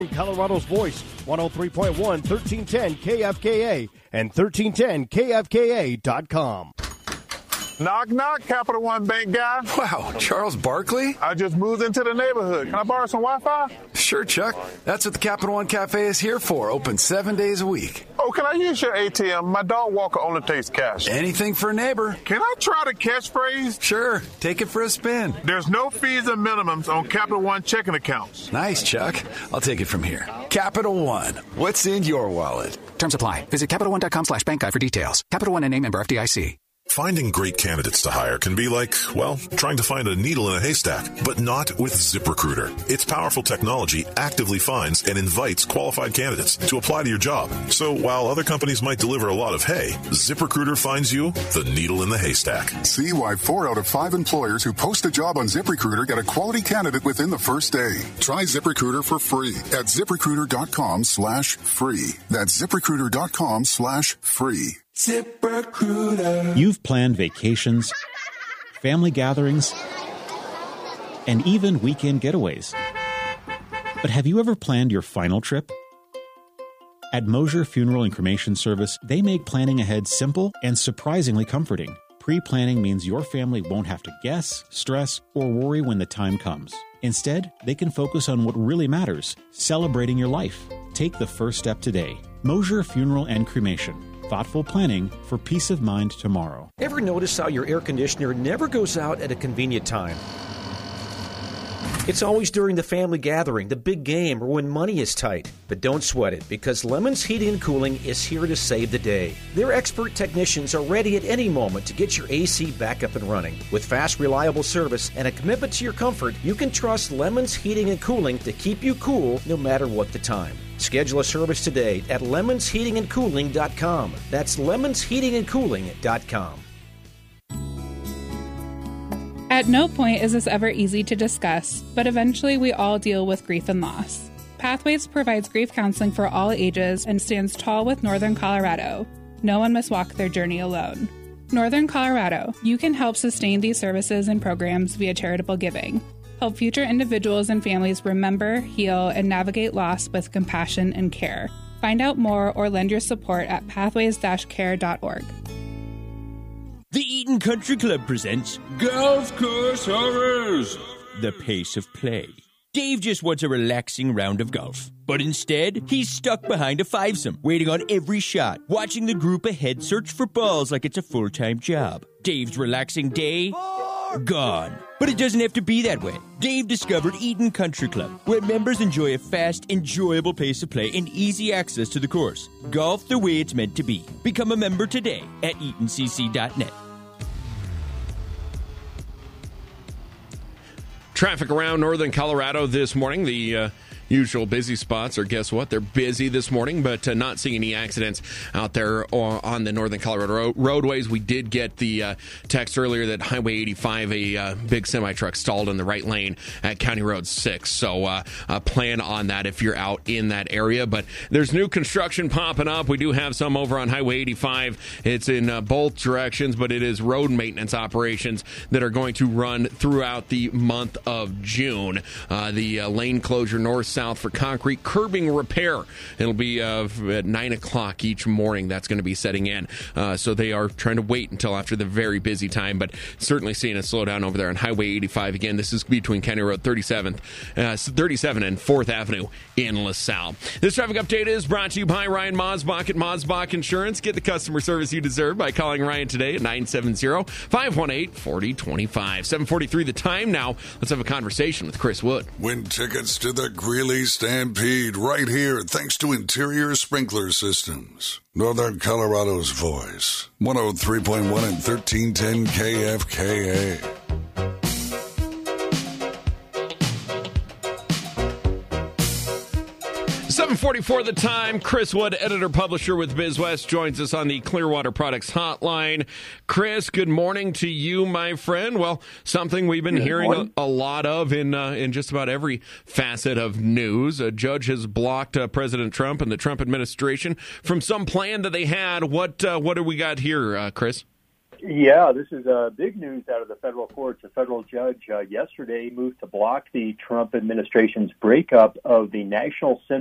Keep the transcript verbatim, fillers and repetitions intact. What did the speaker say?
Colorado's Voice, one oh three point one, thirteen ten K F K A and thirteen ten K F K A dot com. Knock, knock, Capital One Bank guy. Wow, Charles Barkley? I just moved into the neighborhood. Can I borrow some Wi-Fi? Sure, Chuck. That's what the Capital One Cafe is here for. Open seven days a week. Oh, can I use your A T M? My dog walker only takes cash. Anything for a neighbor. Can I try the catchphrase? Sure. Take it for a spin. There's no fees and minimums on Capital One checking accounts. Nice, Chuck. I'll take it from here. Capital One. What's in your wallet? Terms apply. Visit Capital One dot com slash bank guide for details. Capital One N A member F D I C. Finding great candidates to hire can be like, well, trying to find a needle in a haystack, but not with ZipRecruiter. Its powerful technology actively finds and invites qualified candidates to apply to your job. So while other companies might deliver a lot of hay, ZipRecruiter finds you the needle in the haystack. See why four out of five employers who post a job on ZipRecruiter get a quality candidate within the first day. Try ZipRecruiter for free at ZipRecruiter.com slash free. That's ZipRecruiter.com slash free. ZipRecruiter. You've planned vacations, family gatherings, and even weekend getaways. But have you ever planned your final trip? At Mosier Funeral and Cremation Service, they make planning ahead simple and surprisingly comforting. Pre-planning means your family won't have to guess, stress, or worry when the time comes. Instead, they can focus on what really matters, celebrating your life. Take the first step today. Mosier Funeral and Cremation. Thoughtful planning for peace of mind tomorrow. Ever notice how your air conditioner never goes out at a convenient time? It's always during the family gathering, the big game, or when money is tight. But don't sweat it, because Lemons Heating and Cooling is here to save the day. Their expert technicians are ready at any moment to get your A C back up and running. With fast, reliable service and a commitment to your comfort, you can trust Lemons Heating and Cooling to keep you cool no matter what the time. Schedule a service today at lemons heating and cooling dot com. That's lemons heating and cooling dot com. At no point is this ever easy to discuss, but eventually we all deal with grief and loss. Pathways provides grief counseling for all ages and stands tall with Northern Colorado. No one must walk their journey alone. Northern Colorado, you can help sustain these services and programs via charitable giving. Help future individuals and families remember, heal, and navigate loss with compassion and care. Find out more or lend your support at pathways dash care dot org. The Eaton Country Club presents Golf Course Horrors, the pace of play. Dave just wants a relaxing round of golf, but instead, he's stuck behind a fivesome, waiting on every shot, watching the group ahead search for balls like it's a full-time job. Dave's relaxing day, gone. But it doesn't have to be that way. Dave discovered Eaton Country Club, where members enjoy a fast, enjoyable pace of play and easy access to the course. Golf the way it's meant to be. Become a member today at eaton c c dot net. Traffic around northern Colorado this morning. The uh, usual busy spots are, guess what? They're busy this morning, but uh, not seeing any accidents out there on the northern Colorado ro- roadways. We did get the uh, text earlier that Highway eighty-five, a uh, big semi-truck stalled in the right lane at County Road six. So uh, uh, plan on that if you're out in that area. But there's new construction popping up. We do have some over on Highway eighty-five. It's in uh, both directions, but it is road maintenance operations that are going to run throughout the month of June. Uh, the uh, lane closure north-south for concrete curbing repair. It'll be uh, at nine o'clock each morning. That's going to be setting in. Uh, so they are trying to wait until after the very busy time, but certainly seeing a slowdown over there on Highway eighty-five. Again, this is between County Road thirty-seventh, uh, thirty-seven and fourth Avenue in LaSalle. This traffic update is brought to you by Ryan Mosbach at Mosbach Insurance. Get the customer service you deserve by calling Ryan today at nine seven zero, five one eight, four zero two five. seven forty-three the time now. Let's have a conversation with Chris Wood. Win tickets to the Greeley Stampede right here thanks to Interior Sprinkler Systems. Northern Colorado's voice. one oh three point one and thirteen ten K F K A. seven forty-four the time. Chris Wood, editor-publisher with BizWest, joins us on the Clearwater Products Hotline. Chris, good morning to you, my friend. Well, something we've been good hearing a, a lot of in uh, in just about every facet of news. A judge has blocked uh, President Trump and the Trump administration from some plan that they had. What uh, what do we got here, uh, Chris? Yeah, this is uh, big news out of the federal courts. A federal judge uh, yesterday moved to block the Trump administration's breakup of the National Center